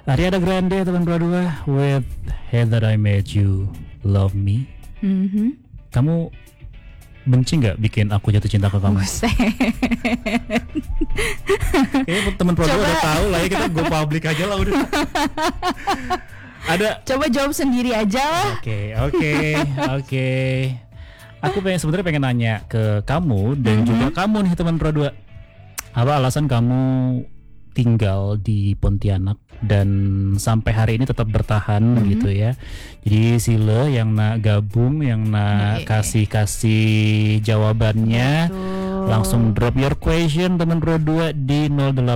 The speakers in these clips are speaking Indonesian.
Ariana Grande teman berdua with Hey That I Made You Love Me. Kamu benci nggak bikin aku jatuh cinta ke kamu? Buset. Kayaknya teman berdua udah tahu lah ya, kita go public aja lah udah. Ada. Coba jawab sendiri aja lah. Oke. Aku sebenarnya pengen nanya ke kamu dan juga kamu nih teman berdua. Apa alasan kamu tinggal di Pontianak dan sampai hari ini tetap bertahan gitu ya. Jadi Sile yang nak gabung, yang nak kasih jawabannya, langsung drop your question teman berdua di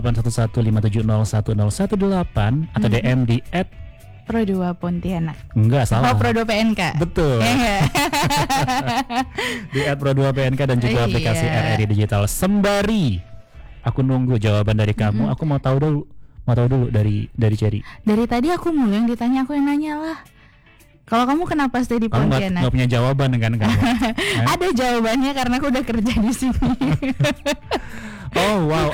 081157010118 atau DM di Pro2 Pontianak. Enggak salah. Oh, Pro2 PNK. Betul. Di @pro2 PNK dan juga aplikasi RRI Digital. Sembari aku nunggu jawaban dari kamu, aku mau tahu dulu dari Cherry. Dari tadi aku mulu yang ditanya, aku yang nanya lah. Kalau kamu kenapa stay di Pontianak? Kamu nggak punya jawaban kan kamu? Ada jawabannya karena aku udah kerja di sini. Oh wow,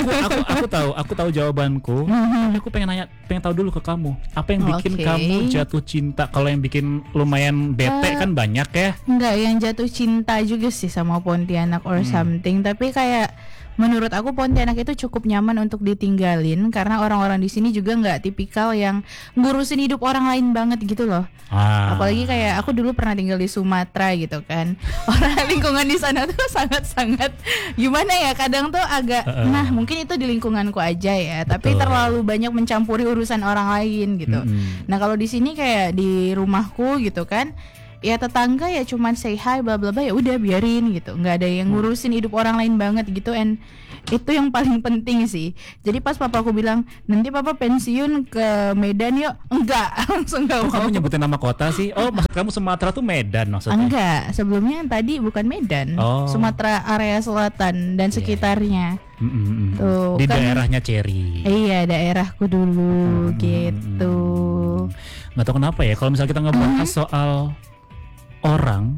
aku tahu jawabanku. Tapi aku pengen tahu dulu ke kamu. Apa yang bikin kamu jatuh cinta? Kalau yang bikin lumayan bete kan banyak ya. Enggak, yang jatuh cinta juga sih sama Pontianak or something. Tapi kayak menurut aku Pontianak itu cukup nyaman untuk ditinggalin karena orang-orang di sini juga nggak tipikal yang ngurusin hidup orang lain banget gitu loh. Apalagi kayak aku dulu pernah tinggal di Sumatera gitu kan. Orang lingkungan di sana tuh sangat-sangat gimana ya, kadang tuh agak nah mungkin itu di lingkunganku aja ya, tapi terlalu banyak mencampuri urusan orang lain gitu. Nah kalau di sini kayak di rumahku gitu kan, ya tetangga ya cuman say hi bla bla bla, ya udah biarin gitu, nggak ada yang ngurusin hidup orang lain banget gitu. And itu yang paling penting sih. Jadi pas papaku bilang nanti papa pensiun ke Medan yuk, enggak, langsung nggak mau. Kamu nyebutin nama kota sih? Oh maksud kamu Sumatera tuh Medan maksudnya? Enggak, sebelumnya yang tadi bukan Medan, Sumatera area selatan dan sekitarnya. Tuh, di kan, daerahnya Cherry. Iya, daerahku dulu gitu. Nggak tahu kenapa ya, kalau misalnya kita ngebahas soal orang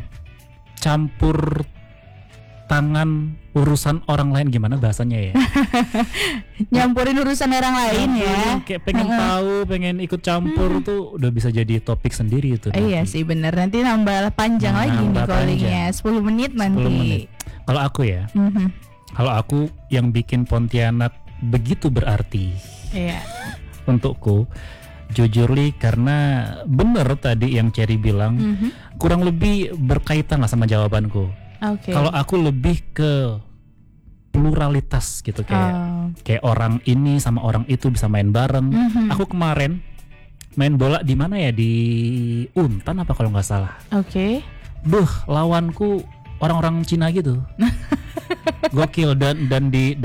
campur tangan urusan orang lain, gimana bahasanya ya? Nyampurin urusan orang lain ya. Kayak pengen tahu, pengen ikut campur tuh udah bisa jadi topik sendiri itu. Iya sih bener, nanti nambah panjang lagi nih callingnya 10 menit nanti. Kalau aku ya, kalau aku yang bikin Pontianak begitu berarti untukku, jujur li, karena bener tadi yang Cherry bilang, kurang lebih berkaitan lah sama jawabanku. Kalau aku lebih ke pluralitas gitu, kayak orang ini sama orang itu bisa main bareng. Aku kemarin main bola di mana ya, di Untan apa kalau nggak salah. Lawanku orang-orang Cina gitu. Gokil. Dan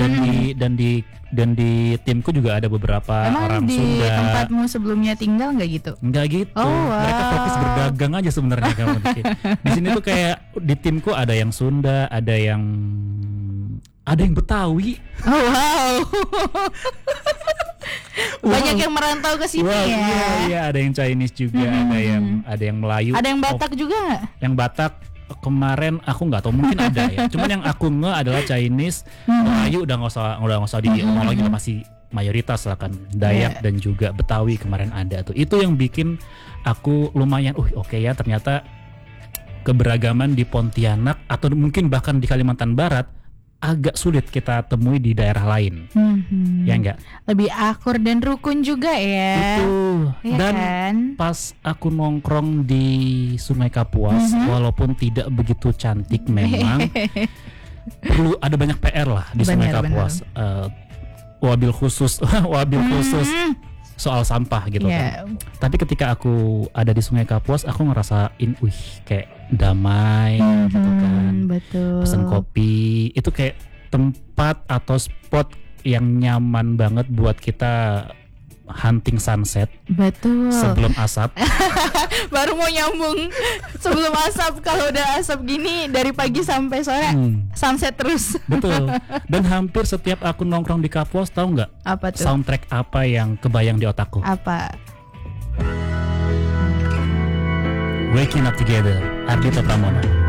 di timku juga ada beberapa orang Sunda. Emang di tempatmu sebelumnya tinggal nggak gitu? Nggak gitu. Mereka fokus berdagang aja sebenarnya kamu. Di sini tuh kayak di timku ada yang Sunda, ada yang Betawi. Oh wow. Banyak yang merantau ke sini ya. Iya, ada yang Chinese juga, ada yang Melayu. Ada yang Batak juga nggak? Yang Batak kemarin aku nggak tahu, mungkin ada ya. Cuman yang aku adalah Chinese, Melayu udah nggak usah diomong lagi, masih mayoritas lah kan. Dayak dan juga Betawi kemarin ada tuh. Itu yang bikin aku lumayan, oke ya, ternyata keberagaman di Pontianak atau mungkin bahkan di Kalimantan Barat agak sulit kita temui di daerah lain. Ya enggak? Lebih akur dan rukun juga ya. Betul. Ya dan kan? pas aku nongkrong di Sungai Kapuas, walaupun tidak begitu cantik memang, perlu ada banyak PR lah di Sungai Kapuas. Wabil khusus soal sampah gitu kan. Tapi ketika aku ada di Sungai Kapuas, aku ngerasain kayak damai gitu kan. Betul. Pesen kopi, itu kayak tempat atau spot yang nyaman banget buat kita hunting sunset. Betul. Sebelum asap. Baru mau nyambung, sebelum asap. Kalau udah asap gini dari pagi sampai sore sunset terus. Betul. Dan hampir setiap aku nongkrong di Kapuas, tahu nggak? Apa tuh? Soundtrack apa yang kebayang di otakku? Apa? Waking Up Together, Ardhito Pramono.